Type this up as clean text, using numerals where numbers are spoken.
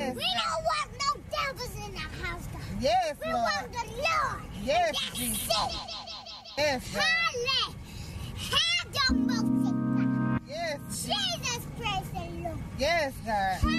We don't want no devils in the house, God. Yes, we Lord. want the Lord. Yes, That's Jesus. it. Yes, God. Have your most God. Yes. Jesus, praise the Lord. Yes, God.